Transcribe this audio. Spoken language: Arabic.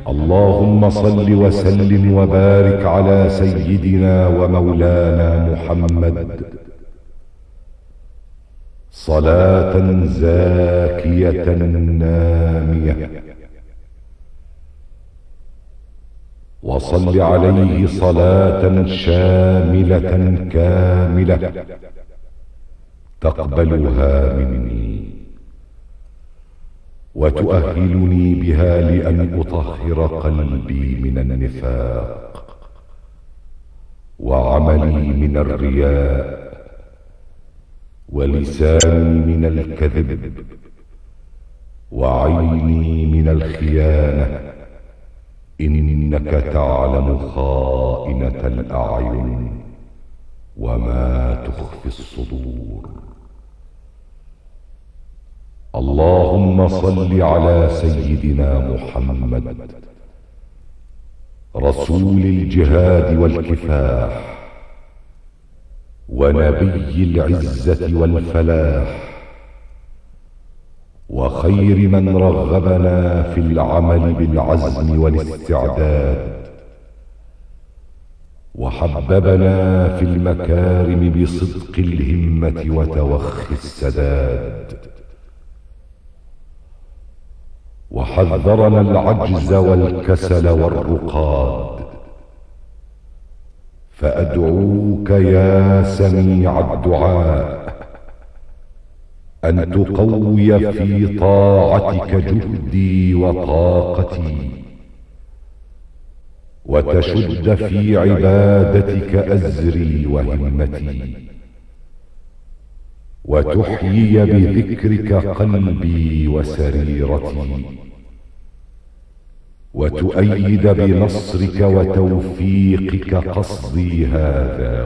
اللهم صل وسلم وبارك على سيدنا ومولانا محمد صلاة زاكية نامية، وصل عليه صلاة شاملة كاملة تقبلها مني وتؤهلني بها لأن أطهر قلبي من النفاق، وعملي من الرياء، ولساني من الكذب، وعيني من الخيانة، إنك تعلم خائنة الأعين وما تخفي الصدور. اللهم صل على سيدنا محمد رسول الجهاد والكفاح ونبي العزة والفلاح، وخير من رغبنا في العمل بالعزم والاستعداد، وحببنا في المكارم بصدق الهمة وتوخي السداد، وحذرنا العجز والكسل والرقاد. فأدعوك يا سميع الدعاء أن تقوي في طاعتك جهدي وطاقتي، وتشد في عبادتك أزري وهمتي، وتحيي بذكرك قلبي وسريرتي، وتؤيد بنصرك وتوفيقك قصدي هذا